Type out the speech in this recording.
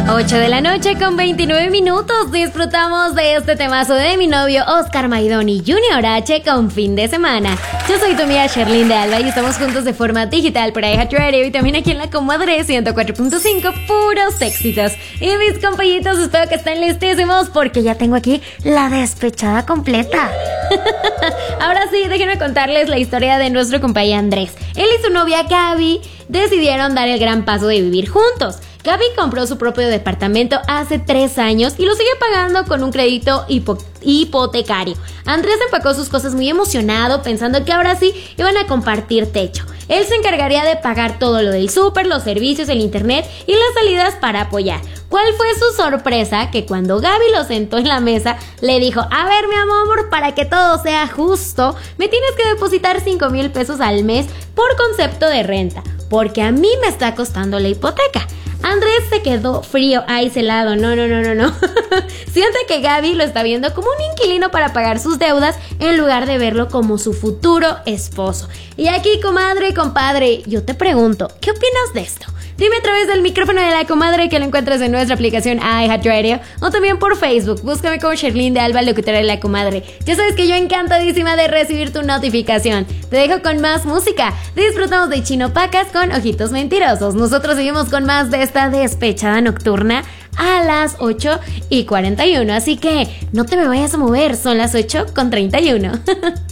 8 de la noche con 29 minutos. Disfrutamos de este temazo de mi novio Oscar Maidoni Junior H con Fin de Semana. Yo soy tu amiga Sherlyn de Alba y estamos juntos de forma digital por iHeartRadio y también aquí en la Comadre 104.5, puros éxitos. Y mis compañitos, espero que estén listísimos porque ya tengo aquí la despechada completa. Ahora sí, déjenme contarles la historia de nuestro compañero Andrés. Él y su novia Gaby decidieron dar el gran paso de vivir juntos. Gaby compró su propio departamento hace 3 años y lo sigue pagando con un crédito hipotecario. Andrés empacó sus cosas muy emocionado, pensando que ahora sí iban a compartir techo. Él se encargaría de pagar todo lo del súper, los servicios, el internet y las salidas para apoyar. ¿Cuál fue su sorpresa? Que cuando Gaby lo sentó en la mesa, le dijo: a ver, mi amor, para que todo sea justo, me tienes que depositar 5,000 pesos al mes por concepto de renta, porque a mí me está costando la hipoteca. Andrés se quedó frío, helado, no. Siente que Gaby lo está viendo como un inquilino para pagar sus deudas en lugar de verlo como su futuro esposo. Y aquí, comadre y compadre, yo te pregunto, ¿qué opinas de esto? Dime a través del micrófono de la Comadre, que lo encuentras en nuestra aplicación iHeartRadio, o también por Facebook. Búscame como Sherlyn de Alba, locutora de la Comadre. Ya sabes que yo encantadísima de recibir tu notificación. Te dejo con más música. Disfrutamos de Chino Pacas con Ojitos Mentirosos. Nosotros seguimos con más de esta despechada nocturna a las 8:41. Así que no te me vayas a mover, son las 8:31.